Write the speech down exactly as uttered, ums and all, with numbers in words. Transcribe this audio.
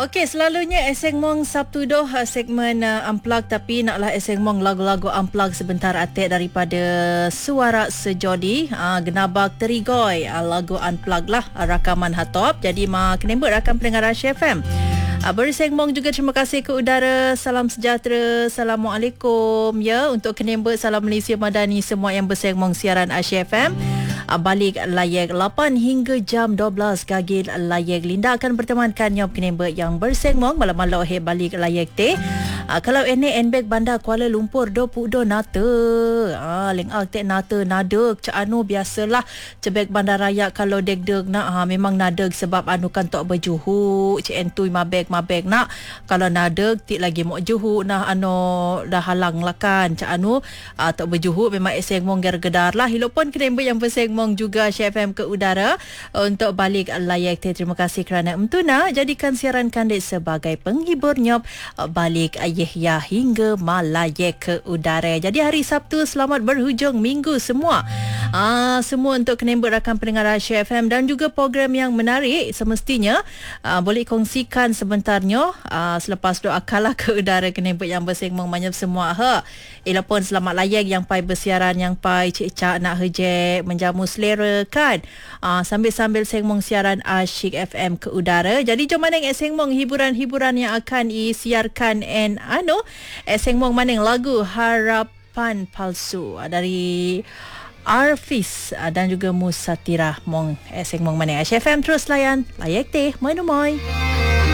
Okey, selalunya Eseng Mong Sabtu doh segmen uh, unplug, tapi naklah Eseng Mong lagu-lagu unplug sebentar atik daripada Suara Sejodi, uh, Genabak Terigoy, uh, lagu unplug lah, uh, rakaman hatop. Jadi ma kenembut rakam pendengar Asia F M. Uh, beri Eseng Mong juga terima kasih ke udara. Salam sejahtera. Assalamualaikum ya untuk kenembut salam Malaysia Madani semua yang berseng Mong siaran Asia F M. Balik layek lapan hingga jam dua belas gagil layek Linda akan bertemankan nyop kenembek yang bersengmong malam-malam he balik layek teh. Uh, kalau ini Nbek Bandar Kuala Lumpur do pudo nata. Ah leng ak tek nata nadek cak anu biasalah cebek bandaraya kalau deg-deg nak ha, memang nadek sebab anu kan tok berjuhu cik entui mabek mabek nak kalau nadek tik lagi mok juhu nah anu dah halang lah kan cak anu uh, tok berjuhu memang esengmong gergedar lah hilopon kenembek yang bersengmong juga Syah F M ke udara untuk balik layak teh. Terima kasih kerana emtuna jadikan siaran kandik sebagai penghibur nyop balik ayah hingga malayek ke udara. Jadi hari Sabtu selamat berhujung minggu semua. Ah semua untuk kenembut rakan pendengar Syah F M dan juga program yang menarik semestinya ah, boleh kongsikan sebentarnya ah, selepas doa kalah ke udara kenembut yang bersengmong manyap semua ha. Elapun selamat layak yang pai bersiaran yang pai cik-cak nak hejek menjamu selera kan. Ah, sambil-sambil sengmong siaran Asyik F M ke udara. Jadi jom maneng sengmong hiburan-hiburan yang akan disiarkan and anu sengmong maneng lagu Harapan Palsu dari Arfis dan juga Musatira mong sengmong maneng Asyik F M terus layan layak teh mai no mai.